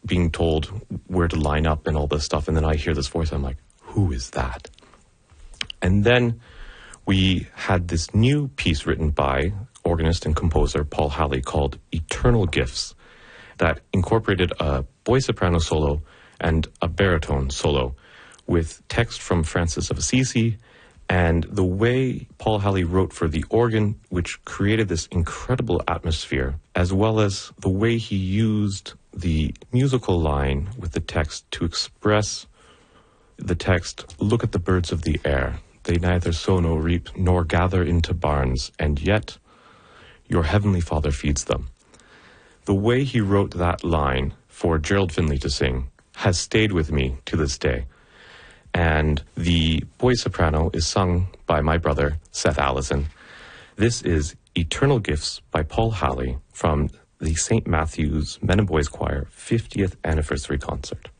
being told where to line up and all this stuff, and then I hear this voice, I'm like, who is that? And then we had this new piece written by organist and composer Paul Halley called Eternal Gifts that incorporated a boy soprano solo and a baritone solo with text from Francis of Assisi, and the way Paul Halley wrote for the organ, which created this incredible atmosphere, as well as the way he used the musical line with the text to express the text, look at the birds of the air. They neither sow nor reap nor gather into barns, and yet your heavenly Father feeds them. The way he wrote that line for Gerald Finley to sing has stayed with me to this day. And the boy soprano is sung by my brother, Seth Allison. This is Eternal Gifts by Paul Halley from the St. Matthew's Men and Boys Choir 50th Anniversary Concert.